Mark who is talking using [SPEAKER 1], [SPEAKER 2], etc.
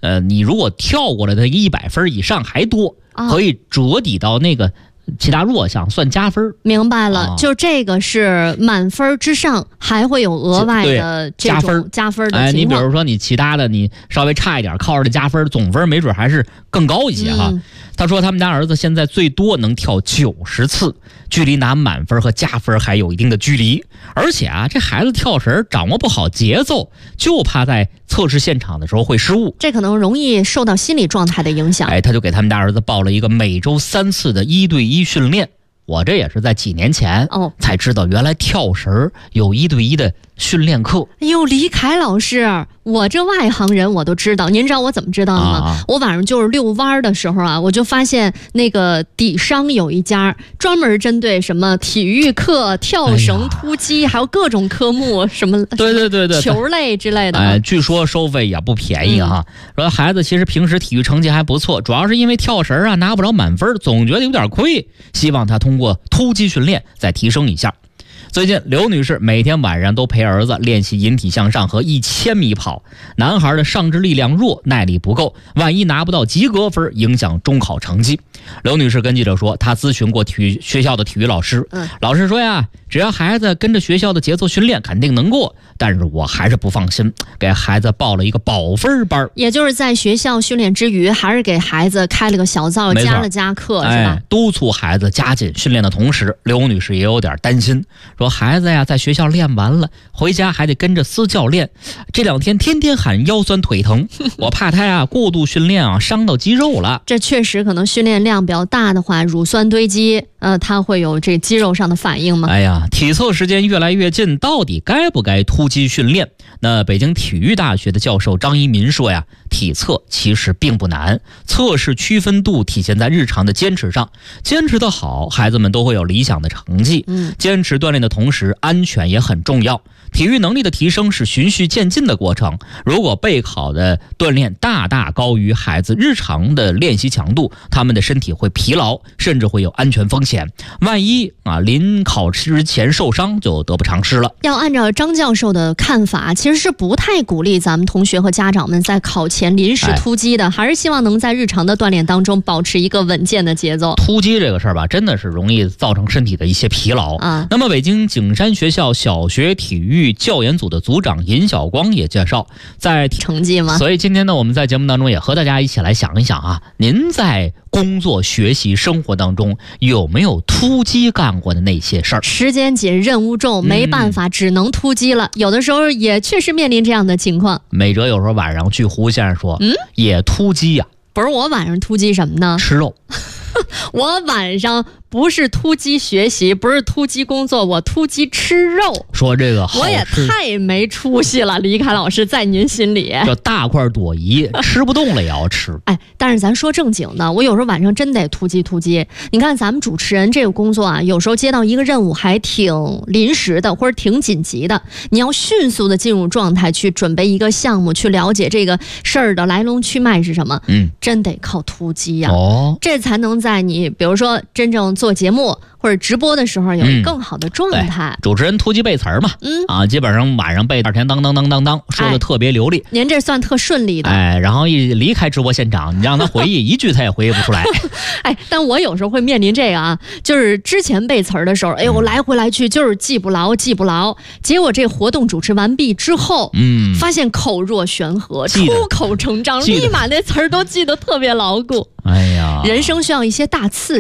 [SPEAKER 1] 你如果跳过了那100分以上还多，可以折抵到那个其他弱项算加分。
[SPEAKER 2] 明白了，就这个是满分之上还会有额外的这种加分的情况。
[SPEAKER 1] 你比如说你其他的你稍微差一点，靠着加分，总分没准还是更高一些哈。他说他们家儿子现在最多能跳90次，距离拿满分和加分还有一定的距离。而且这孩子跳绳掌握不好节奏，就怕在测试现场的时候会失误，
[SPEAKER 2] 这可能容易受到心理状态的影响。
[SPEAKER 1] 他就给他们家儿子报了一个每周3次的1对1训练。我这也是在几年前才知道，原来跳绳有1对1的训练课。
[SPEAKER 2] 哎呦，李凯老师，我这外行人我都知道。您知道我怎么知道的吗？我晚上就是遛弯的时候我就发现那个底商有一家专门针对什么体育课、跳绳、突击，还有各种科目什么对球类之类的。
[SPEAKER 1] 据说收费也不便宜哈。说孩子其实平时体育成绩还不错，主要是因为跳绳拿不着满分，总觉得有点亏，希望他通过突击训练再提升一下。最近刘女士每天晚上都陪儿子练习引体向上和1000米跑。男孩的上肢力量弱，耐力不够，万一拿不到及格分，影响中考成绩。刘女士跟记者说，她咨询过学校的体育老师，老师说只要孩子跟着学校的节奏训练肯定能过，但是我还是不放心，给孩子报了一个保分班。
[SPEAKER 2] 也就是在学校训练之余，还是给孩子开了个小灶，加了加课，是吧？
[SPEAKER 1] 督促孩子加紧训练的同时，刘女士也有点担心，说孩子在学校练完了，回家还得跟着私教练，这2天天天喊腰酸腿疼，我怕他过度训练伤到肌肉了。
[SPEAKER 2] 这确实可能训练量比较大的话，乳酸堆积，他会有这肌肉上的反应吗？
[SPEAKER 1] 体测时间越来越近，到底该不该突击训练？那北京体育大学的教授张一民说体测其实并不难，测试区分度体现在日常的坚持上，坚持得好，孩子们都会有理想的成绩。坚持锻炼的同时，安全也很重要。体育能力的提升是循序渐进的过程，如果备考的锻炼大大高于孩子日常的练习强度，他们的身体会疲劳，甚至会有安全风险。万一临考之前受伤，就得不偿失了。
[SPEAKER 2] 要按照张教授的看法，其实是不太鼓励咱们同学和家长们在考前临时突击的，还是希望能在日常的锻炼当中保持一个稳健的节奏。
[SPEAKER 1] 突击这个事儿吧，真的是容易造成身体的一些疲劳那么北京景山学校小学体育教研组的组长尹晓光也介绍，在
[SPEAKER 2] 成绩吗？
[SPEAKER 1] 所以今天呢，我们在节目当中也和大家一起来想一想您在工作、学习、生活当中有没有突击干过的那些事儿？
[SPEAKER 2] 时间紧，任务重，没办法，只能突击了。有的时候也确实面临这样的情况。
[SPEAKER 1] 美哲有时候晚上据胡先生说，也突击
[SPEAKER 2] 不是，我晚上突击什么呢？
[SPEAKER 1] 吃肉。
[SPEAKER 2] 我晚上不是突击学习，不是突击工作，我突击吃肉。
[SPEAKER 1] 说这个好吃，
[SPEAKER 2] 我也太没出息了，李凯老师，在您心里
[SPEAKER 1] 这大块朵颐吃不动了也要吃。
[SPEAKER 2] 但是咱说正经的，我有时候晚上真得突击。你看咱们主持人这个工作有时候接到一个任务还挺临时的，或者挺紧急的，你要迅速的进入状态去准备一个项目，去了解这个事儿的来龙去脉是什么。真得靠突击这才能在你比如说真正做节目或者直播的时候有更好的状态。
[SPEAKER 1] 主持人突击背词儿嘛，基本上晚上背2天当当当当当，说的特别流利。
[SPEAKER 2] 您这算特顺利的。
[SPEAKER 1] 然后一离开直播现场，你让他回忆一句他也回忆不出来。
[SPEAKER 2] 但我有时候会面临这个就是之前背词儿的时候，我来回来去就是记不牢，结果这活动主持完毕之后，发现口若悬河，出口成章，立马那词儿都记得特别牢固。
[SPEAKER 1] 哎呀，
[SPEAKER 2] 人生需要一些大刺激。